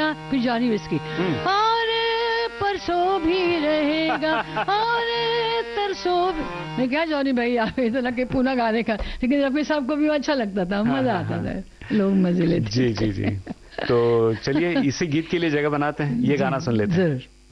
रहेगा, फिर Johnny whisky, और परसों भी रहेगा, और तरसों भी। मैं क्या जॉनी भाई आप तो लगे पूना गाने का, लेकिन रफी साहब को भी अच्छा लगता था, मजा आता था, लोग मजे लेते। जी जी जी। तो चलिए इसी गीत के लिए जगह बनाते हैं, ये गाना सुन लेते हैं। जरूर।